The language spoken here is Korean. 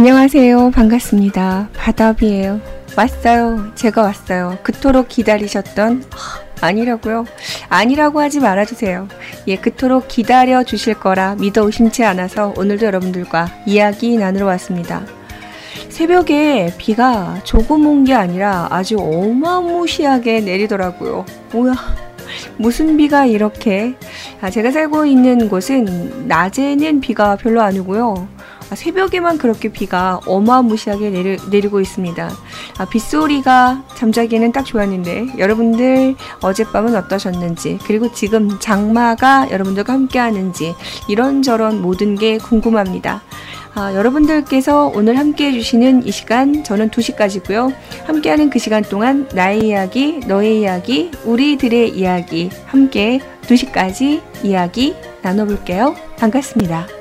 안녕하세요. 반갑습니다. 바다비예요. 왔어요. 제가 왔어요. 그토록 기다리셨던 아니라고요. 아니라고 하지 말아주세요. 예, 그토록 기다려 주실 거라 믿어 의심치 않아서 오늘도 여러분들과 이야기 나누러 왔습니다. 새벽에 비가 조금 온 게 아니라 아주 어마무시하게 내리더라고요. 뭐야, 무슨 비가 이렇게. 제가 살고 있는 곳은 낮에는 비가 별로 안 오고요. 새벽에만 그렇게 비가 어마무시하게 내리고 있습니다. 빗소리가 잠자기에는 딱 좋았는데 여러분들 어젯밤은 어떠셨는지, 그리고 지금 장마가 여러분들과 함께 하는지 이런저런 모든 게 궁금합니다. 여러분들께서 오늘 함께 해주시는 이 시간, 저는 2시까지고요. 함께하는 그 시간 동안 나의 이야기, 너의 이야기, 우리들의 이야기 함께 2시까지 이야기 나눠볼게요. 반갑습니다.